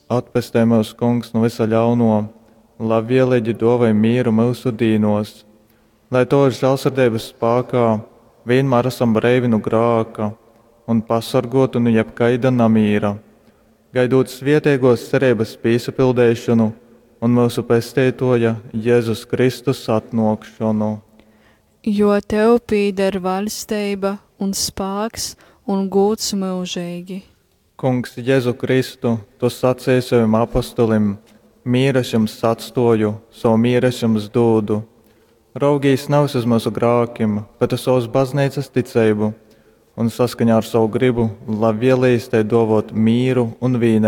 atpestē mūsu kungs no visa ļauno, lai vienlīdzi dovai mīru mūsu dīnos, lai to žēlsirdības spēkā vienmēr esam brīvi no grāka un pasargotu no jebkaida namīra, gaidot svētīgos cerības piesapildīšanu un mūsu pestītoja Jēzus Kristus atnākšanu. Jo tev pīder valstība un spēks un gods mūžīgi. Kungs Jēzu Kristu, tu sacīji saviem apostolim, mīra es jums atstoju, savu mīru es jums dodu. Raugīs nav uz mūsu grākiem, bet uz savas baznīcas ticību un saskaņā ar savu gribu, lai vienlīdz tai dovot mīru un vienību.